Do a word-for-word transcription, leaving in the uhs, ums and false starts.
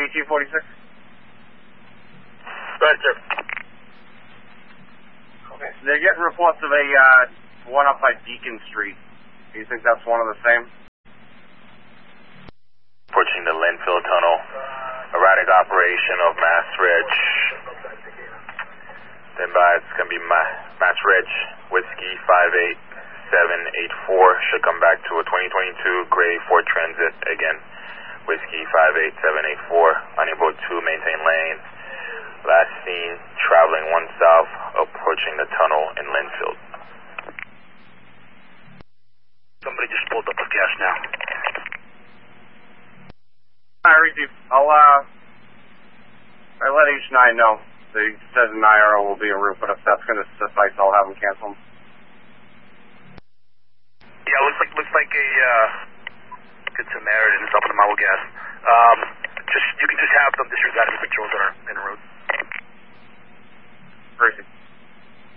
eighteen forty-six? Right, sir. Okay. They're getting reports of a uh, one up by Deacon Street. Do you think that's one of the same? Approaching the Linfield Tunnel. Erratic operation of Mass Ridge. Then by it's going to be Ma Mass Ridge. Whiskey five eight seven eight four. Should come back to a twenty twenty-two gray Ford Transit again. Whiskey five eight seven eight four. Unable to maintain lane. Last seen traveling one south, approaching the tunnel in Linfield. Somebody just pulled up with gas now. I receive. I'll, uh, I'll let H nine know. So he says an I R O will be en route, but if that's going to suffice, I'll have them cancel them. Yeah, looks like, looks like a, uh, Good Samaritan is up in the Marble Gas. Um, just, you can just have them disregard the patrols that are en route. Receive.